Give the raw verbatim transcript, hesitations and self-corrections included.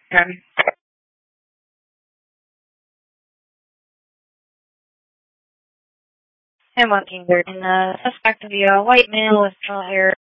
Okay. I'm looking there. And uh, suspect to be a white male with short hair.